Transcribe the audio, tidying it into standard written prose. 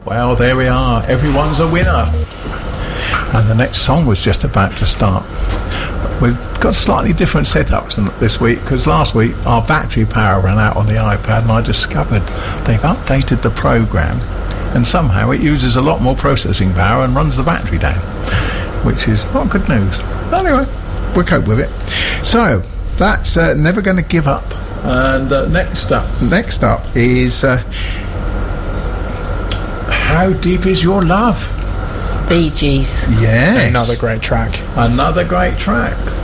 Well, there we are. Everyone's a winner. And the next song was just about to start. We've got a slightly different setup this week, because last week our battery power ran out on the iPad, and I discovered they've updated the program, and somehow it uses a lot more processing power and runs the battery down, which is not good news. Anyway, we'll cope with it. So that's Never Gonna Give Up. And next up is How Deep Is Your Love? Bee Gees. Yes. Another great track.